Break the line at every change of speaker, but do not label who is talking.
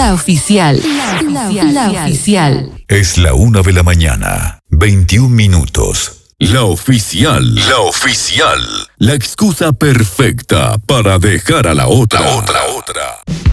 La oficial. La oficial.
Es la 1:00 a.m, 21 minutos.
La oficial. La oficial. La excusa perfecta para dejar a la otra.